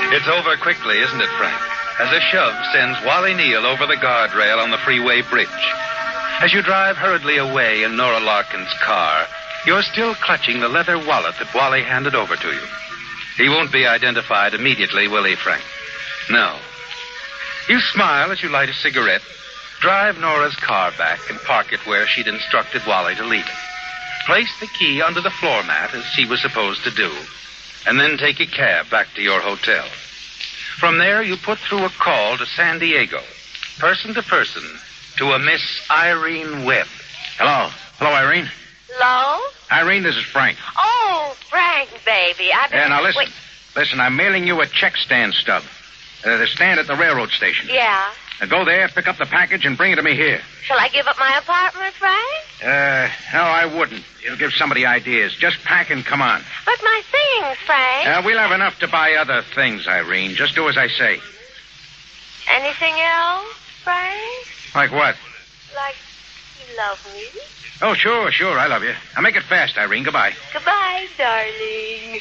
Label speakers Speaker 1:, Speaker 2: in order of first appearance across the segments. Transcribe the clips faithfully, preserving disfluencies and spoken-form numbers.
Speaker 1: It's over quickly, isn't it, Frank? As a shove sends Wally Neal over the guardrail on the freeway bridge. As you drive hurriedly away in Nora Larkin's car, you're still clutching the leather wallet that Wally handed over to you. He won't be identified immediately, will he, Frank? No. You smile as you light a cigarette, drive Nora's car back, and park it where she'd instructed Wally to leave it. Place the key under the floor mat, as she was supposed to do, and then take a cab back to your hotel. From there, you put through a call to San Diego, person to person, to a Miss Irene Webb.
Speaker 2: Hello. Hello, Irene.
Speaker 3: Hello?
Speaker 2: Irene, this is Frank.
Speaker 3: Oh, Frank, baby. I've been...
Speaker 2: Yeah, now listen.
Speaker 3: Wait.
Speaker 2: Listen, I'm mailing you a check stand stub. Uh, the stand at the railroad station.
Speaker 3: Yeah?
Speaker 2: Now go there, pick up the package, and bring it to me here.
Speaker 3: Shall I give up my apartment, Frank?
Speaker 2: Uh, no, I wouldn't. It'll give somebody ideas. Just pack and come on.
Speaker 3: But my things, Frank.
Speaker 2: Uh, we'll have enough to buy other things, Irene. Just do as I say.
Speaker 3: Anything else, Frank?
Speaker 2: Like what?
Speaker 3: Like you love me?
Speaker 2: Oh, sure, sure. I love you. Now make it fast, Irene. Goodbye.
Speaker 3: Goodbye, darling.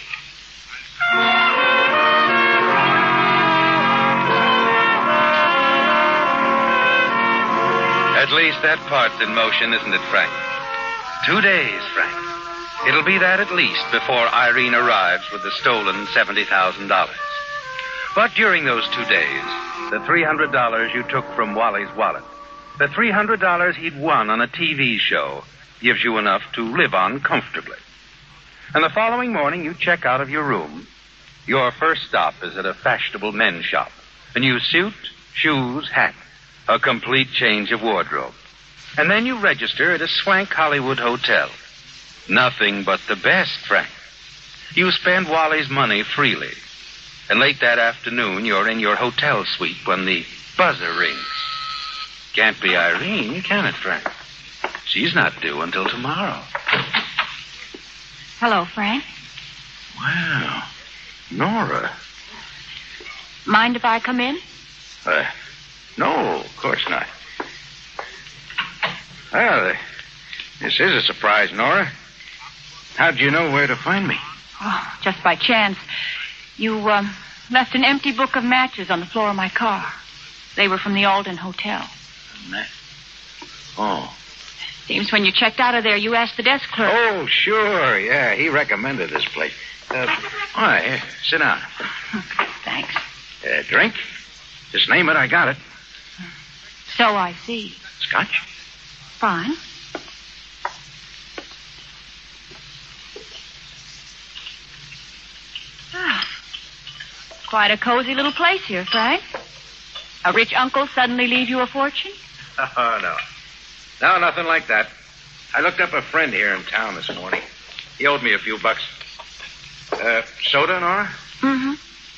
Speaker 1: At least that part's in motion, isn't it, Frank? Two days, Frank. It'll be that at least before Irene arrives with the stolen seventy thousand dollars. But during those two days, the three hundred dollars you took from Wally's wallet, the three hundred dollars he'd won on a T V show, gives you enough to live on comfortably. And the following morning, you check out of your room. Your first stop is at a fashionable men's shop. A new suit, shoes, hat. A complete change of wardrobe. And then you register at a swank Hollywood hotel. Nothing but the best, Frank. You spend Wally's money freely. And late that afternoon, you're in your hotel suite when the buzzer rings. Can't be Irene, can it, Frank? She's not due until tomorrow.
Speaker 4: Hello, Frank.
Speaker 2: Wow. Nora.
Speaker 4: Mind if I come in?
Speaker 2: Uh, no, of course not. Well, uh, this is a surprise, Nora. How'd you know where to find me?
Speaker 4: Oh, just by chance. You um, left an empty book of matches on the floor of my car. They were from the Alden Hotel.
Speaker 2: Ma- Oh.
Speaker 4: Seems when you checked out of there, you asked the desk clerk.
Speaker 2: Oh, sure. Yeah, he recommended this place. Uh, all right, sit down.
Speaker 4: Thanks.
Speaker 2: Uh, drink? Just name it, I got it.
Speaker 4: So I see.
Speaker 2: Scotch?
Speaker 4: Fine. Ah, quite a cozy little place here, Frank. A rich uncle suddenly leave you a fortune?
Speaker 2: Oh, no. No, nothing like that. I looked up a friend here in town this morning. He owed me a few bucks. Uh, soda, Nora?
Speaker 4: Mm-hmm.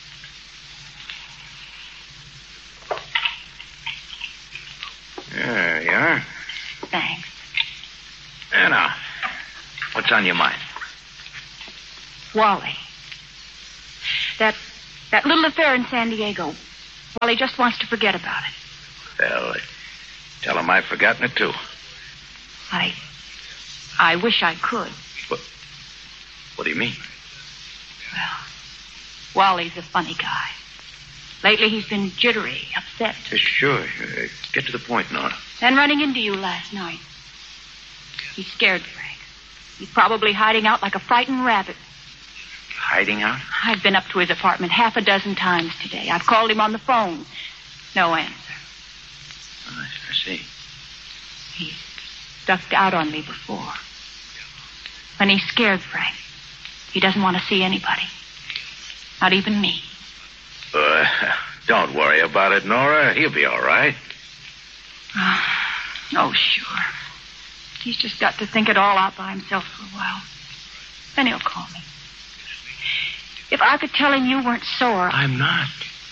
Speaker 2: There you are.
Speaker 4: Thanks.
Speaker 2: And now, what's on your mind?
Speaker 4: Wally. That that little affair in San Diego. Wally just wants to forget about it.
Speaker 2: Well, uh, tell him I've forgotten it, too.
Speaker 4: I... I wish I could.
Speaker 2: What, what do you mean?
Speaker 4: Well, Wally's a funny guy. Lately he's been jittery, upset.
Speaker 2: Uh, sure. Uh, get to the point, Nora.
Speaker 4: Then running into you last night. He's scared, Frank. He's probably hiding out like a frightened rabbit.
Speaker 2: Hiding out?
Speaker 4: I've been up to his apartment half a dozen times today. I've called him on the phone. No answer.
Speaker 2: Oh, I see.
Speaker 4: He's ducked out on me before. When he's scared, Frank, he doesn't want to see anybody. Not even me.
Speaker 2: Uh, don't worry about it, Nora. He'll be all right.
Speaker 4: Oh, oh, sure. He's just got to think it all out by himself for a while. Then he'll call me. If I could tell him you weren't sore...
Speaker 2: I'm not.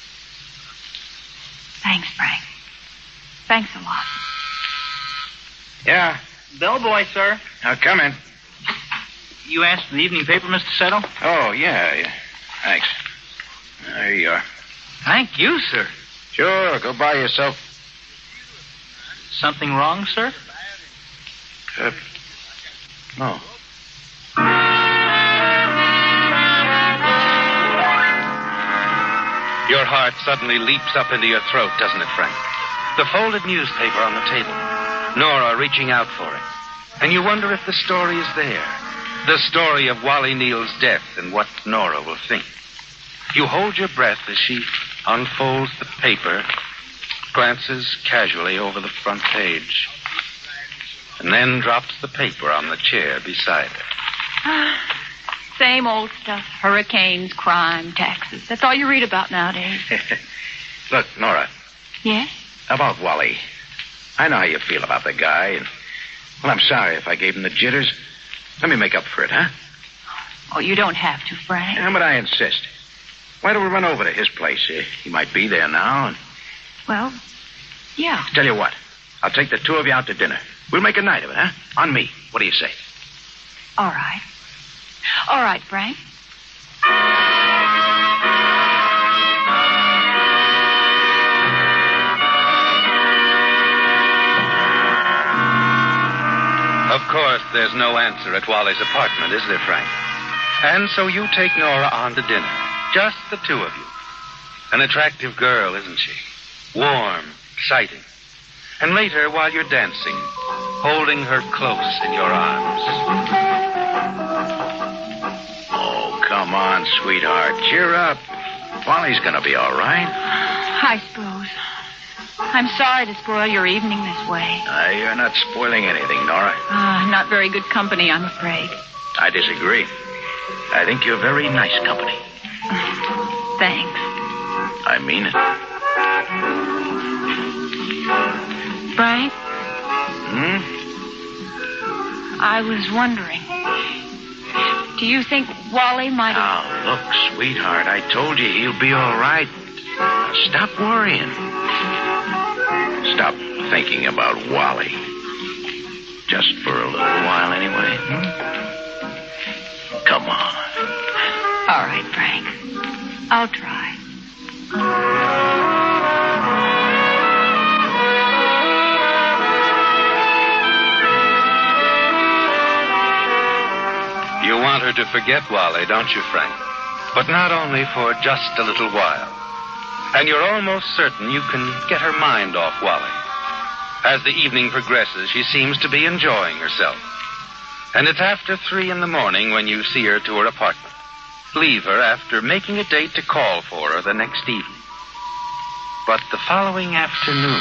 Speaker 4: Thanks, Frank. Thanks a lot.
Speaker 2: Yeah.
Speaker 5: Bellboy, sir.
Speaker 2: Now, come in.
Speaker 5: You asked for the evening paper, Mister Settle?
Speaker 2: Oh, yeah, yeah. Thanks. There you are.
Speaker 5: Thank you, sir.
Speaker 2: Sure, go buy yourself.
Speaker 5: Something wrong, sir?
Speaker 2: Uh, no.
Speaker 1: Your heart suddenly leaps up into your throat, doesn't it, Frank? The folded newspaper on the table. Nora reaching out for it. And you wonder if the story is there. The story of Wally Neal's death and what Nora will think. You hold your breath as she unfolds the paper, glances casually over the front page, and then drops the paper on the chair beside her.
Speaker 4: Same old stuff. Hurricanes, crime, taxes. That's all you read about nowadays.
Speaker 2: Look, Nora.
Speaker 4: Yes?
Speaker 2: About Wally. I know how you feel about the guy, and, well, I'm sorry if I gave him the jitters. Let me make up for it, huh?
Speaker 4: Oh, you don't have to, Frank.
Speaker 2: Yeah, but I insist. Why don't we run over to his place? Uh, he might be there now. And...
Speaker 4: Well, yeah.
Speaker 2: Tell you what. I'll take the two of you out to dinner. We'll make a night of it, huh? On me. What do you say?
Speaker 4: All right. All right, Frank.
Speaker 1: Of course, there's no answer at Wally's apartment, is there, Frank? And so you take Nora on to dinner. Just the two of you. An attractive girl, isn't she? Warm, exciting. And later, while you're dancing, holding her close in your arms.
Speaker 2: Oh, come on, sweetheart. Cheer up. Wally's gonna be all right.
Speaker 4: I suppose. I'm sorry to spoil your evening this way.
Speaker 2: Uh, you're not spoiling anything, Nora.
Speaker 4: Ah, not very good company, I'm afraid.
Speaker 2: I disagree. I think you're very nice company.
Speaker 4: Thanks.
Speaker 2: I mean it.
Speaker 4: Frank?
Speaker 2: Hmm?
Speaker 4: I was wondering. Do you think Wally might have...
Speaker 2: Now, look, sweetheart, I told you he'll be all right. Now, stop worrying. Stop thinking about Wally. Just for a little while, anyway. Hmm? Come on.
Speaker 4: All right, Frank. I'll try.
Speaker 1: You want her to forget Wally, don't you, Frank? But not only for just a little while. And you're almost certain you can get her mind off Wally. As the evening progresses, she seems to be enjoying herself. And it's after three in the morning when you see her to her apartment. Leave her after making a date to call for her the next evening. But the following afternoon...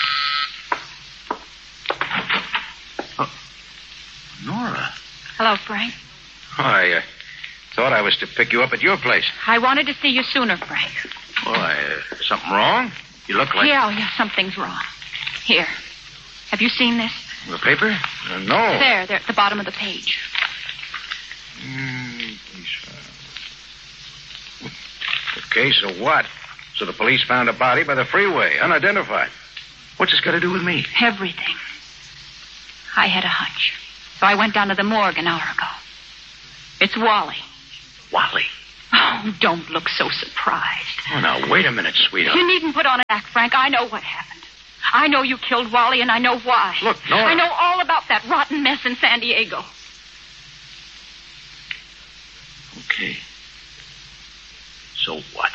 Speaker 2: Oh, Nora.
Speaker 4: Hello, Frank.
Speaker 2: Oh, I uh, thought I was to pick you up at your place.
Speaker 4: I wanted to see you sooner, Frank.
Speaker 2: Why, uh, something wrong? You look like...
Speaker 4: Yeah, yeah, something's wrong. Here. Have you seen this?
Speaker 2: The paper? Uh, no.
Speaker 4: There, there, at the bottom of the page.
Speaker 2: Mm, the case of what? So the police found a body by the freeway, unidentified. What's this got to do with me?
Speaker 4: Everything. I had a hunch. So I went down to the morgue an hour ago. It's Wally.
Speaker 2: Wally?
Speaker 4: Oh, don't look so surprised.
Speaker 2: Oh, now, wait a minute, sweetheart.
Speaker 4: You needn't put on an act, Frank. I know what happened. I know you killed Wally, and I know why.
Speaker 2: Look, Nora.
Speaker 4: I know all about that rotten mess in San Diego.
Speaker 2: Okay. So what?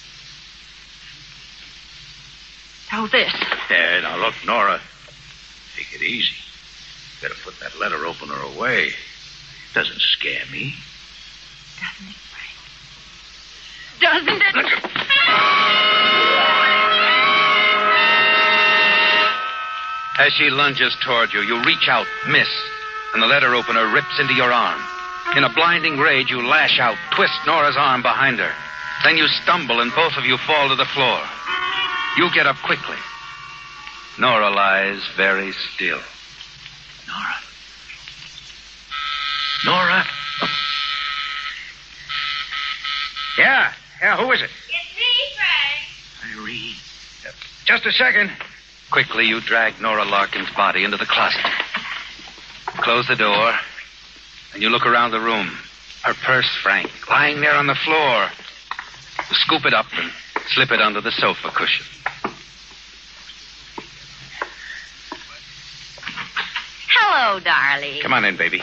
Speaker 4: So this.
Speaker 2: Yeah, now look, Nora. Take it easy. Better put that letter opener away. Doesn't scare me.
Speaker 4: Doesn't it, Frank? Doesn't it?
Speaker 1: As she lunges toward you, you reach out, miss, and the letter opener rips into your arm. In a blinding rage, you lash out, twist Nora's arm behind her. Then you stumble, and both of you fall to the floor. You get up quickly. Nora lies very still.
Speaker 2: Nora. Nora. Yeah, yeah, who is it?
Speaker 3: It's me, Frank.
Speaker 2: Irene. Uh, just a second.
Speaker 1: Quickly, you drag Nora Larkin's body into the closet. Close the door, and you look around the room. Her purse, Frank, lying there on the floor. You scoop it up and slip it under the sofa cushion.
Speaker 3: Hello, darling.
Speaker 2: Come on in, baby.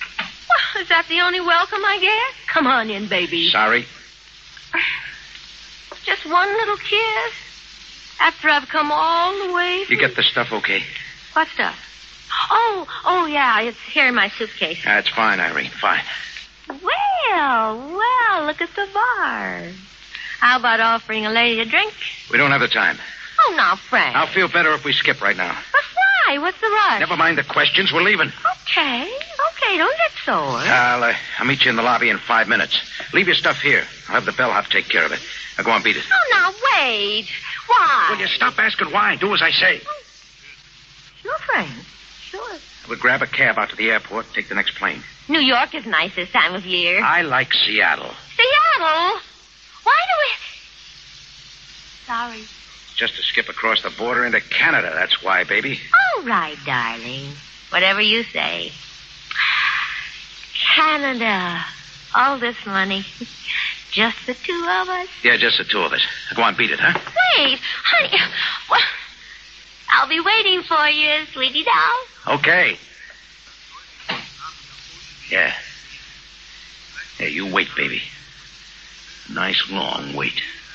Speaker 3: Well, is that the only welcome I get? Come on in, baby.
Speaker 2: Sorry.
Speaker 3: Just one little kiss. After I've come all the way.
Speaker 2: You get the stuff okay?
Speaker 3: What stuff? Oh, oh, yeah. It's here in my suitcase.
Speaker 2: That's fine, Irene. Fine.
Speaker 3: Well, well, look at the bar. How about offering a lady a drink?
Speaker 2: We don't have the time.
Speaker 3: Oh, now, Frank.
Speaker 2: I'll feel better if we skip right now.
Speaker 3: But why? What's the rush?
Speaker 2: Never mind the questions. We're leaving.
Speaker 3: Okay, okay. Don't get sore.
Speaker 2: I'll, uh, I'll meet you in the lobby in five minutes. Leave your stuff here. I'll have the bellhop take care of it. Now go on, beat it.
Speaker 3: Oh, now, wait. Why?
Speaker 2: Will you stop asking why? Do as I say.
Speaker 3: Sure, Frank. Sure.
Speaker 2: We'll grab a cab out to the airport, take the next plane.
Speaker 3: New York is nice this time of year.
Speaker 2: I like Seattle.
Speaker 3: Seattle? Why do we... Sorry.
Speaker 2: Just to skip across the border into Canada, that's why, baby.
Speaker 3: All right, darling. Whatever you say. Canada. All this money. Just the two of us.
Speaker 2: Yeah, just the two of us. Go on, beat it, huh?
Speaker 3: Wait, honey. Well, I'll be waiting for you, sweetie doll.
Speaker 2: Okay. Yeah. Yeah, you wait, baby. Nice long wait.